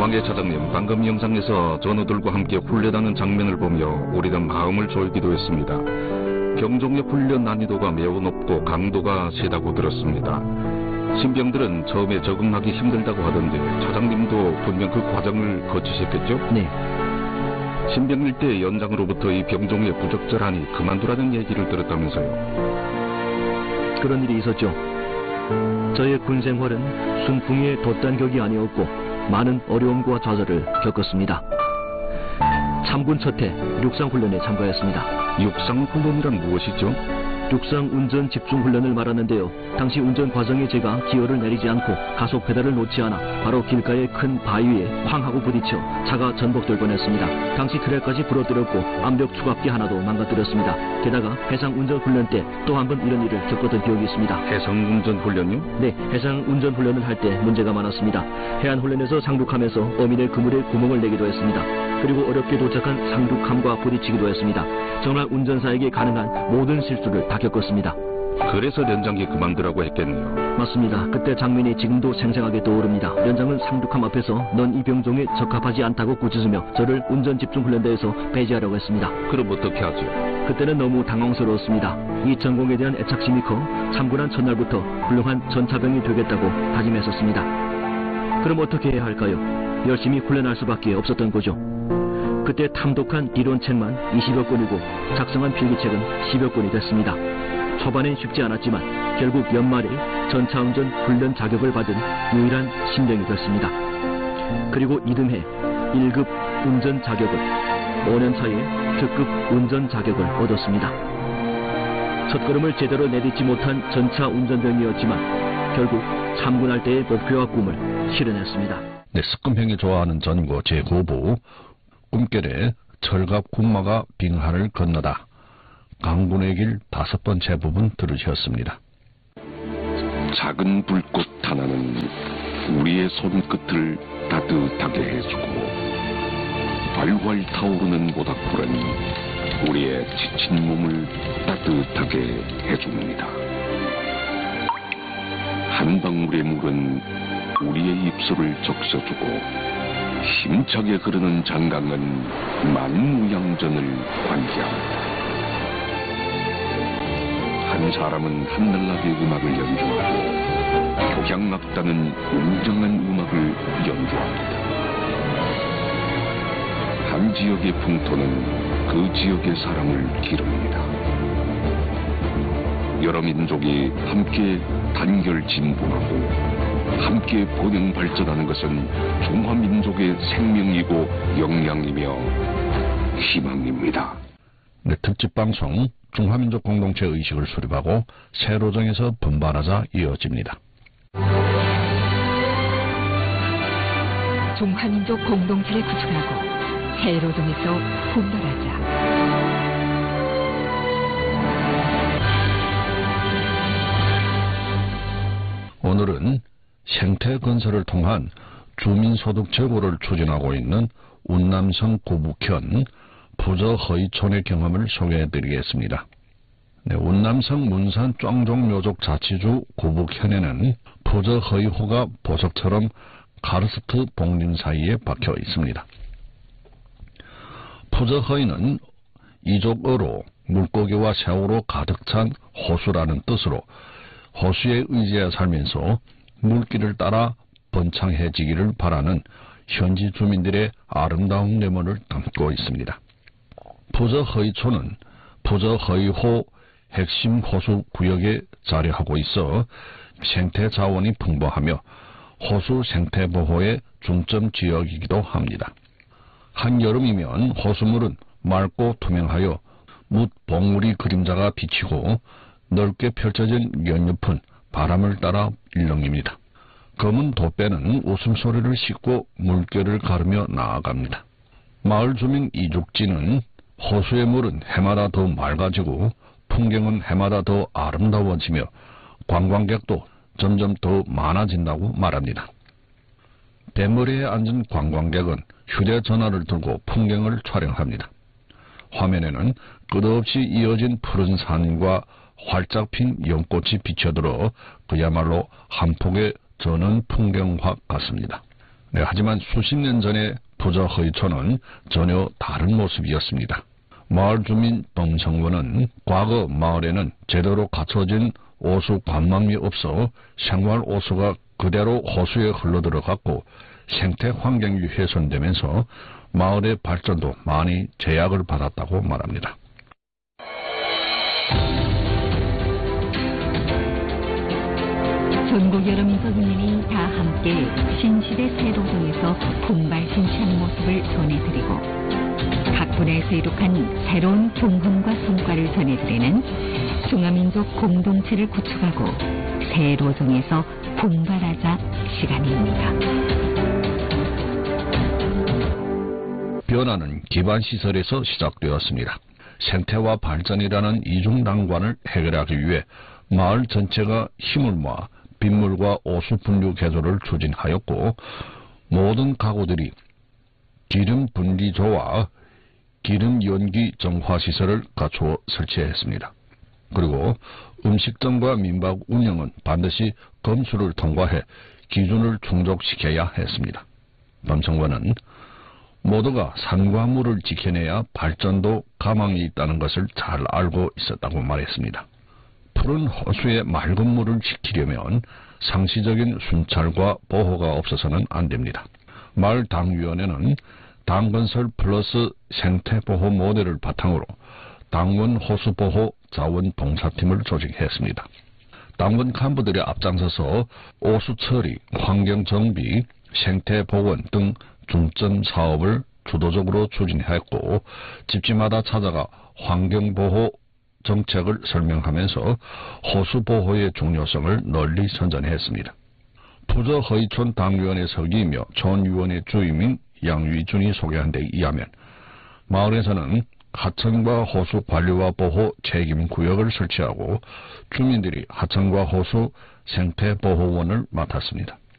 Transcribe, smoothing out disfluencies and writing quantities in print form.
광해 차장님, 방금 영상에서 전우들과 함께 훈련하는 장면을 보며 우리는 마음을 졸기도 했습니다. 병종의 훈련 난이도가 매우 높고 강도가 세다고 들었습니다. 신병들은 처음에 적응하기 힘들다고 하던데 차장님도 분명 그 과정을 거치셨겠죠? 네. 신병일 때 연장으로부터 이 병종의 부적절하니 그만두라는 얘기를 들었다면서요. 그런 일이 있었죠. 저의 군 생활은 순풍의 돛단격이 아니었고 많은 어려움과 좌절을 겪었습니다. 참군 첫해 육상훈련에 참가했습니다. 육상훈련이란 무엇이죠? 육상 운전 집중 훈련을 말하는데요. 당시 운전 과정에 제가 기어를 내리지 않고 가속 페달을 놓지 않아 바로 길가의 큰 바위에 쾅 하고 부딪혀 차가 전복될 뻔했습니다. 당시 트랙까지 부러뜨렸고 암벽 추각기 하나도 망가뜨렸습니다. 게다가 해상 운전 훈련 때 또 한 번 이런 일을 겪었던 기억이 있습니다. 해상 운전 훈련이요? 네, 해상 운전 훈련을 할 때 문제가 많았습니다. 해안 훈련에서 상륙하면서 어민의 그물에 구멍을 내기도 했습니다. 그리고 어렵게 도착한 상륙함과 부딪히기도 했습니다. 정말 운전사에게 가능한 모든 실수를 다 겪었습니다. 그래서 연장이 그만두라고 했겠네요. 맞습니다. 그때 장면이 지금도 생생하게 떠오릅니다. 연장은 상륙함 앞에서 넌 이 병종에 적합하지 않다고 꾸짖으며 저를 운전 집중 훈련대에서 배제하려고 했습니다. 그럼 어떻게 하죠? 그때는 너무 당황스러웠습니다. 이 전공에 대한 애착심이 커 참군한 첫날부터 훌륭한 전차병이 되겠다고 다짐했었습니다. 그럼 어떻게 해야 할까요? 열심히 훈련할 수밖에 없었던 거죠. 그때 탐독한 이론책만 20여 권이고 작성한 필기책은 10여 권이 됐습니다. 초반엔 쉽지 않았지만 결국 연말에 전차운전 훈련 자격을 받은 유일한 신병이 됐습니다. 그리고 이듬해 1급 운전 자격을, 5년 차에 특급 운전 자격을 얻었습니다. 첫걸음을 제대로 내딛지 못한 전차 운전병이었지만 결국 참군할 때의 목표와 꿈을 실현했습니다. 네, 스금형이 좋아하는 전고 제9부 꿈결에 철갑 군마가 빙하를 건너다. 강군의 길 5번째 부분 들으셨습니다. 작은 불꽃 하나는 우리의 손끝을 따뜻하게 해주고 활활 타오르는 모닥불은 우리의 지친 몸을 따뜻하게 해줍니다. 한 방울의 물은 우리의 입술을 적셔주고 힘차게 흐르는 장강은 만무양전을 환기합니다. 한 사람은 한날라비 음악을 연주하고 교향악단은 웅장한 음악을 연주합니다. 한 지역의 풍토는 그 지역의 사람을 기릅니다. 여러 민족이 함께 단결 진보하고 함께 번영 발전하는 것은 중화민족의 생명이고 역량이며 희망입니다. 네, 특집방송 중화민족 공동체 의식을 수립하고 세로정에서 분발하자 이어집니다. 중화민족 공동체를 구축하고 세로정에서 분발하자. 오늘은 생태 건설을 통한 주민소득 제고를 추진하고 있는 운남성 고북현 부저허이촌의 경험을 소개해드리겠습니다. 네, 운남성 문산 쫑종묘족 자치주 고북현에는 부저허이호가 보석처럼 카르스트 봉림 사이에 박혀 있습니다. 부저허이는 이족어로 물고기와 새우로 가득 찬 호수라는 뜻으로 호수에 의지해 살면서 물길을 따라 번창해지기를 바라는 현지 주민들의 아름다운 내면을 담고 있습니다. 부저허이촌은 부저허이호 핵심 호수 구역에 자리하고 있어 생태 자원이 풍부하며 호수 생태 보호의 중점 지역이기도 합니다. 한여름이면 호수물은 맑고 투명하여 뭇 봉우리 그림자가 비치고 넓게 펼쳐진 연잎은 바람을 따라 일렁입니다. 검은 돛배는 웃음소리를 싣고 물결을 가르며 나아갑니다. 마을 주민 이죽지는 호수의 물은 해마다 더 맑아지고 풍경은 해마다 더 아름다워지며 관광객도 점점 더 많아진다고 말합니다. 대머리에 앉은 관광객은 휴대전화를 들고 풍경을 촬영합니다. 화면에는 끝없이 이어진 푸른 산과 활짝 핀 연꽃이 비쳐들어 그야말로 한 폭의 전원 풍경화 같습니다. 하지만 수십 년 전의 부저허이촌은 전혀 다른 모습이었습니다. 마을 주민 범성원은 과거 마을에는 제대로 갖춰진 오수 관망이 없어 생활 오수가 그대로 호수에 흘러들어갔고 생태 환경이 훼손되면서 마을의 발전도 많이 제약을 받았다고 말합니다. 전국 여러 민속인들이 다 함께 신시대 새로동에서 분발신시하는 모습을 전해드리고 각 분야에서 이룩한 새로운 경험과 성과를 전해드리는 중화민족 공동체를 구축하고 새로동에서 분발하자 시간입니다. 변화는 기반시설에서 시작되었습니다. 생태와 발전이라는 이중난관을 해결하기 위해 마을 전체가 힘을 모아 빗물과 오수 분류 개조를 추진하였고 모든 가구들이 기름 분리조와 기름 연기 정화 시설을 갖추어 설치했습니다. 그리고 음식점과 민박 운영은 반드시 검수를 통과해 기준을 충족시켜야 했습니다. 범성관은 모두가 산과 물을 지켜내야 발전도 가망이 있다는 것을 잘 알고 있었다고 말했습니다. 푸른 호수의 맑은 물을 지키려면 상시적인 순찰과 보호가 없어서는 안 됩니다. 마을 당위원회는 당건설 플러스 생태보호 모델을 바탕으로 당원 호수보호 자원봉사팀을 조직했습니다. 당원 간부들이 앞장서서 오수 처리, 환경정비, 생태보건 등 중점 사업을 주도적으로 추진했고 집집마다 찾아가 환경보호 정책을 설명하면서 호수보호의 중요성을 널리 선전했습니다. 부저허이촌 당위원회 서기이며 촌위원회 주임인 양위준이 소개한 데 의하면 마을에서는 하천과 호수 관리와 보호 책임구역을 설치하고 주민들이 하천과 호수 생태보호원을 맡았습니다.